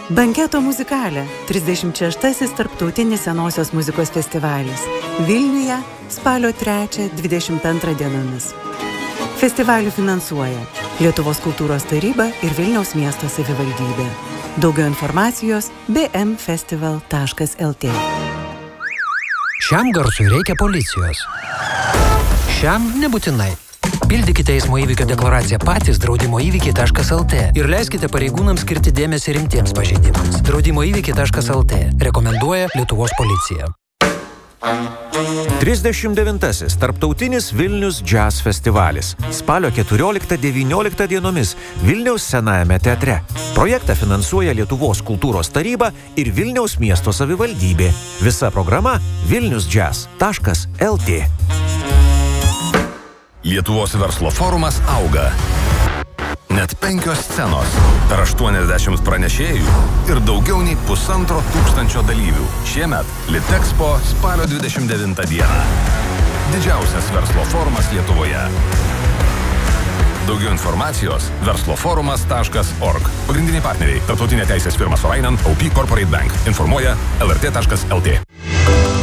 Banketo muzikalė, 36-asis tarptautinis senosios muzikos festivalis. Vilniuje spalio 3-22 dienomis. Festivalį finansuoja Lietuvos kultūros taryba ir Vilniaus miesto savivaldybė. Daugiau informacijos bmfestival.lt. Šiam garsui reikia policijos. Šiam nebūtinai. Pildykite eismo įvykio deklaraciją patys draudimoįvykiai.lt ir leiskite pareigūnams skirti dėmesį rimtiems pažeidimams. Draudimoįvykiai.lt rekomenduoja Lietuvos policija. 39-asis Tarptautinis Vilnius Jazz festivalis. Spalio 14-19 dienomis Vilniaus Senajame teatre. Projektą finansuoja Lietuvos kultūros taryba ir Vilniaus miesto savivaldybė. Visa programa vilniusjazz.lt. Lietuvos verslo forumas auga. Net 5 scenos, per 80 pranešėjų ir daugiau nei 1500 dalyvių. Šiemet Litexpo spalio 29 dieną. Didžiausias verslo forumas Lietuvoje. Daugiau informacijos versloforumas.org. Pagrindiniai partneriai: Tarptautinė teisės firma Sorainen, OP Corporate Bank. Informuoja lrt.lt.